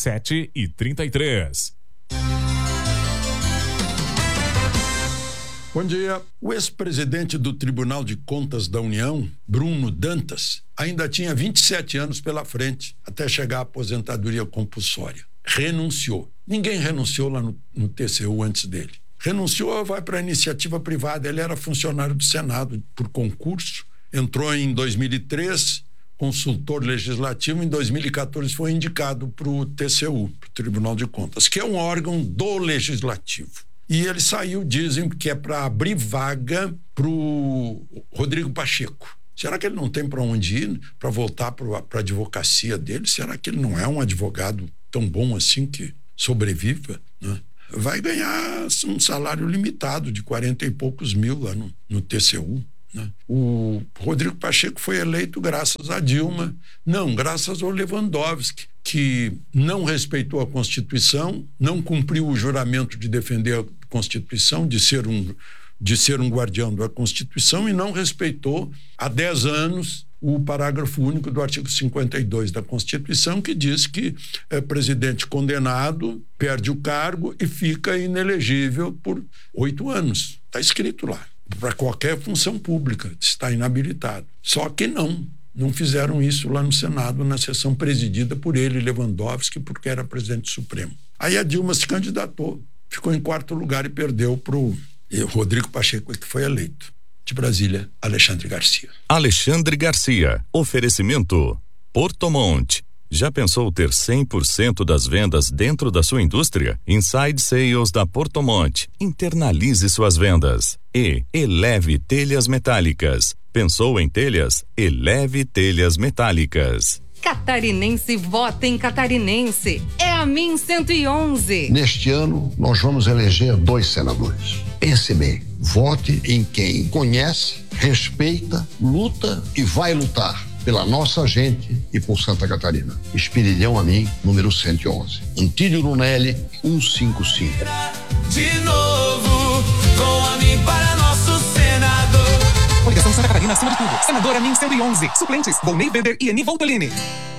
7h33. Bom dia. O ex-presidente do Tribunal de Contas da União, Bruno Dantas, ainda tinha 27 anos pela frente até chegar à aposentadoria compulsória. Renunciou. Ninguém renunciou lá no TCU antes dele. Renunciou, vai para a iniciativa privada. Ele era funcionário do Senado por concurso, entrou em 2003, consultor legislativo, em 2014 foi indicado para o TCU, para o Tribunal de Contas, que é um órgão do Legislativo. E ele saiu, dizem que é para abrir vaga para o Rodrigo Pacheco. Será que ele não tem para onde ir, para voltar para a advocacia dele? Será que ele não é um advogado tão bom assim que sobreviva, né? Vai ganhar um salário limitado de 40 e poucos mil lá no TCU, né? O Rodrigo Pacheco foi eleito graças a Dilma, não, graças ao Lewandowski, que não respeitou a Constituição, não cumpriu o juramento de defender a Constituição, de ser um guardião da Constituição, e não respeitou há 10 anos o parágrafo único do artigo 52 da Constituição, que diz que presidente condenado perde o cargo e fica inelegível por 8 anos. Está escrito lá. Para qualquer função pública, está inabilitado. Só que não fizeram isso lá no Senado, na sessão presidida por ele, Lewandowski, porque era presidente supremo. Aí a Dilma se candidatou, ficou em 4º lugar e perdeu para o Rodrigo Pacheco, que foi eleito. De Brasília, Alexandre Garcia. Alexandre Garcia. Oferecimento Porto Monte. Já pensou ter 100% das vendas dentro da sua indústria? Inside Sales da Porto Monte. Internalize suas vendas. E Eleve Telhas Metálicas. Pensou em telhas? Eleve Telhas Metálicas. Catarinense vota em Catarinense. É a MIN 111. Neste ano, nós vamos eleger 2 senadores. Pense bem, vote em quem conhece, respeita, luta e vai lutar pela nossa gente e por Santa Catarina. Espirilhão Amin, número 111. Antílio Lunelli, 155. De novo, com Amin para nosso senador. Coligação Santa Catarina acima de tudo. Senador Amin 111. Suplentes, Volney Weber e Eni Voltolini.